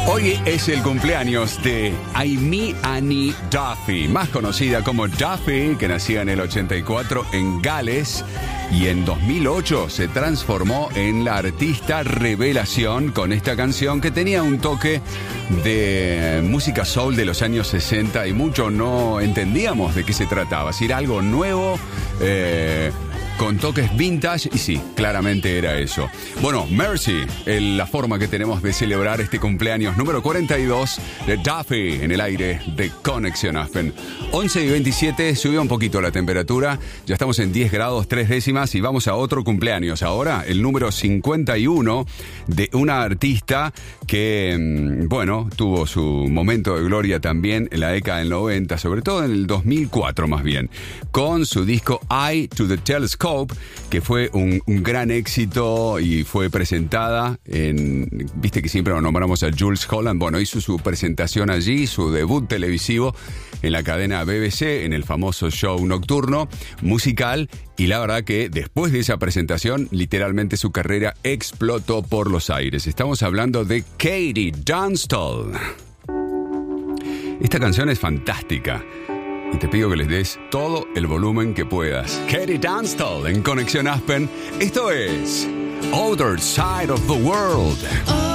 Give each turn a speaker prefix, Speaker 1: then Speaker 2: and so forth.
Speaker 1: Hoy es el cumpleaños de Aimee Annie Duffy, más conocida como Duffy, que nacía en el 84 en Gales y en 2008 se transformó en la artista revelación con esta canción que tenía un toque de música soul de los años 60 y mucho no entendíamos de qué se trataba, si era algo nuevo, con toques vintage, y sí, claramente era eso. Bueno, Mercy, la forma que tenemos de celebrar este cumpleaños número 42 de Duffy en el aire de Conexión Aspen. 11:27, subió un poquito la temperatura, ya estamos en 10 grados 3 décimas y vamos a otro cumpleaños. Ahora, el número 51 de una artista que, bueno, tuvo su momento de gloria también en la década del 90, sobre todo en el 2004 más bien, con su disco Eye to the Telescope, que fue un gran éxito y fue presentada en... Viste que siempre nos nombramos a Jools Holland. Bueno, hizo su presentación allí, su debut televisivo en la cadena BBC, en el famoso show nocturno musical, y la verdad que después de esa presentación, literalmente su carrera explotó por los aires. Estamos hablando de Katie Dunstall. Esta canción es fantástica y te pido que les des todo el volumen que puedas. Katie Dunstall en Conexión Aspen. Esto es Other Side of the World.